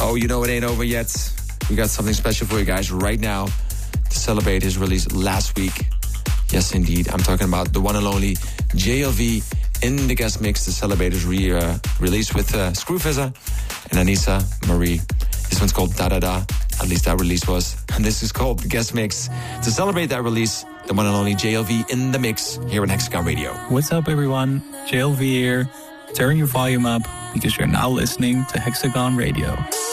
Oh, you know it ain't over yet. We got something special for you guys right now to celebrate his release last week. Yes, indeed. I'm talking about the one and only JLV in the guest mix to celebrate his release with Screwfizzer and Anissa Marie. This one's called Da Da Da. At least that release was. And this is called the guest mix. To celebrate that release, the one and only JLV in the mix here on Hexagon Radio. What's up, everyone? JLV here. Turn your volume up because you're now listening to Hexagon Radio.